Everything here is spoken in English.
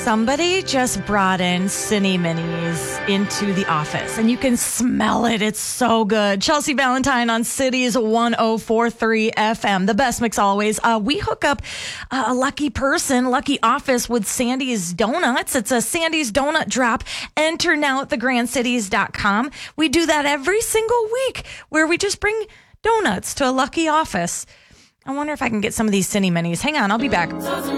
Somebody just brought in Cine Minis into the office, and you can smell it. It's so good. Chelsea Valentine on Cities 1043 FM. The best mix always. We hook up a lucky person, lucky office with Sandy's Donuts. It's a Sandy's Donut Drop. Enter now at thegrandcities.com. We do that every single week where we just bring donuts to a lucky office. I wonder if I can get some of these Cine Minis. Hang on, I'll be back.